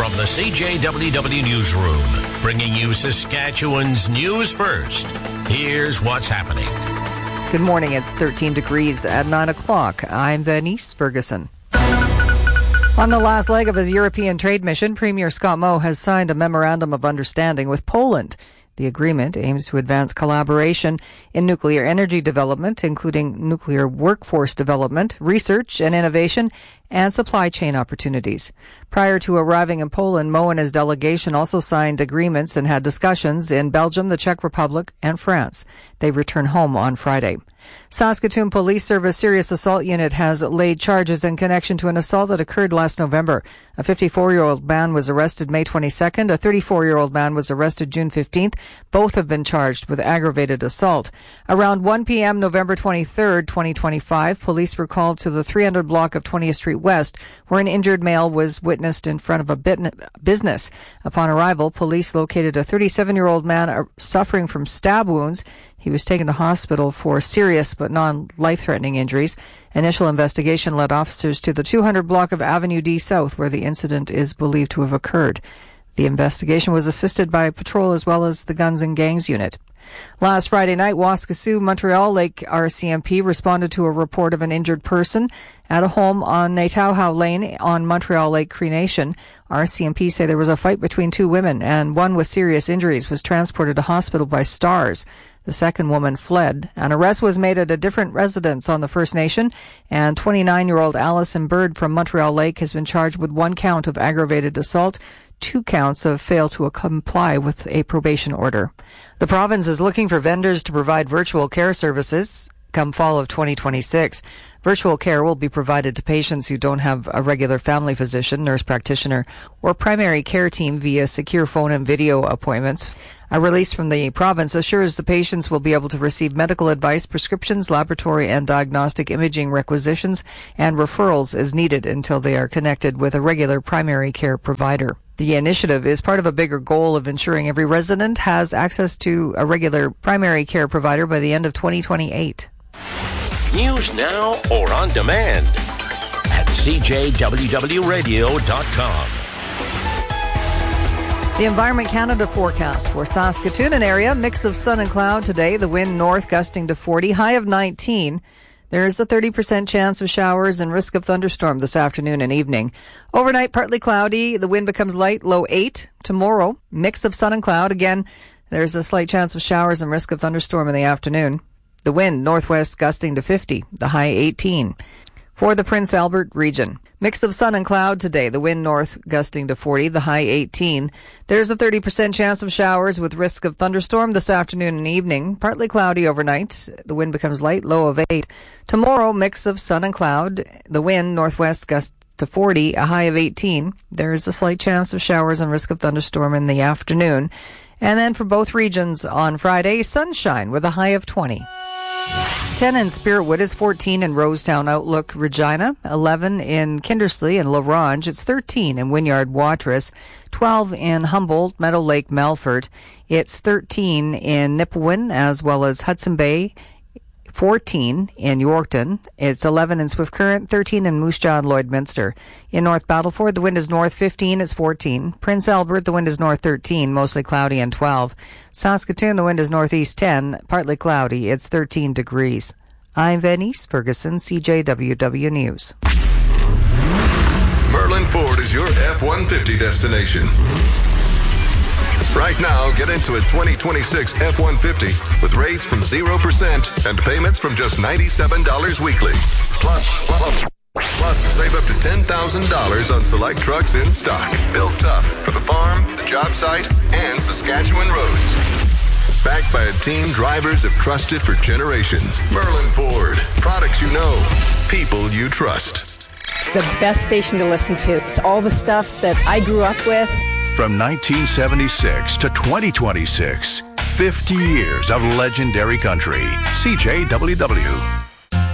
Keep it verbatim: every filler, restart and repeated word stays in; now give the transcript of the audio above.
From the C J W W Newsroom, bringing you Saskatchewan's news first. Here's what's happening. Good morning. It's thirteen degrees at nine o'clock. I'm Venice Ferguson. On the last leg of his European trade mission, Premier Scott Moe has signed a memorandum of understanding with Poland. The agreement aims to advance collaboration in nuclear energy development, including nuclear workforce development, research and innovation, and supply chain opportunities. Prior to arriving in Poland, Moe and his delegation also signed agreements and had discussions in Belgium, the Czech Republic, and France. They return home on Friday. Saskatoon Police Service Serious Assault Unit has laid charges in connection to an assault that occurred last November. A fifty-four-year-old man was arrested May twenty-second. A thirty-four-year-old man was arrested June fifteenth. Both have been charged with aggravated assault. Around one p.m. November twenty-third, twenty twenty-five, police were called to the three hundred block of twentieth Street West, where an injured male was witnessed in front of a business. Upon arrival, police located a thirty-seven-year-old man suffering from stab wounds. He was taken to hospital for serious but non-life-threatening injuries. Initial investigation led officers to the two hundred block of Avenue D South, where the incident is believed to have occurred. The investigation was assisted by patrol as well as the Guns and Gangs unit. Last Friday night, Waskesiu Montreal Lake R C M P responded to a report of an injured person at a home on Natauhau Lane on Montreal Lake Cree Nation. R C M P say there was a fight between two women, and one with serious injuries was transported to hospital by STARS. The second woman fled. An arrest was made at a different residence on the First Nation, and twenty-nine-year-old Allison Bird from Montreal Lake has been charged with one count of aggravated assault, two counts of fail to comply with a probation order. The province is looking for vendors to provide virtual care services come fall of twenty twenty-six. Virtual care will be provided to patients who don't have a regular family physician, nurse practitioner, or primary care team via secure phone and video appointments. A release from the province assures the patients will be able to receive medical advice, prescriptions, laboratory and diagnostic imaging requisitions, and referrals as needed until they are connected with a regular primary care provider. The initiative is part of a bigger goal of ensuring every resident has access to a regular primary care provider by the end of twenty twenty-eight. News now or on demand at c j w w radio dot com. The Environment Canada forecast for Saskatoon and area, mix of sun and cloud today. The wind north gusting to forty, high of nineteen. There's a thirty percent chance of showers and risk of thunderstorm this afternoon and evening. Overnight, partly cloudy. The wind becomes light, low eight. Tomorrow, mix of sun and cloud. Again, there's a slight chance of showers and risk of thunderstorm in the afternoon. The wind northwest gusting to fifty, the high eighteen. For the Prince Albert region, mix of sun and cloud today. The wind north gusting to forty, the high eighteen. There's a thirty percent chance of showers with risk of thunderstorm this afternoon and evening. Partly cloudy overnight. The wind becomes light, low of eight. Tomorrow, mix of sun and cloud. The wind northwest gust to forty, a high of eighteen. There is a slight chance of showers and risk of thunderstorm in the afternoon. And then for both regions on Friday, sunshine with a high of twenty. ten in Spiritwood is fourteen in Rosetown, Outlook, Regina. eleven in Kindersley and La Ronge. It's thirteen in Wynyard, Watrous. twelve in Humboldt, Meadow Lake, Melfort. It's thirteen in Nipawin as well as Hudson Bay. fourteen in Yorkton. It's eleven in Swift Current, thirteen in Moose Jaw and Lloydminster. In North Battleford, the wind is north fifteen, it's fourteen. Prince Albert, the wind is north thirteen, mostly cloudy and twelve. Saskatoon, the wind is northeast ten, partly cloudy, it's thirteen degrees. I'm Venice Ferguson, C J W W News. Merlin Ford is your F one fifty destination. Right now, get into a twenty twenty-six F one fifty with rates from zero percent and payments from just ninety-seven dollars weekly. Plus, plus, plus save up to ten thousand dollars on select trucks in stock. Built tough for the farm, the job site, and Saskatchewan roads. Backed by a team drivers have trusted for generations. Merlin Ford. Products you know. People you trust. The best station to listen to. It's all the stuff that I grew up with. From nineteen seventy-six to twenty twenty-six, fifty years of legendary country. C J W W.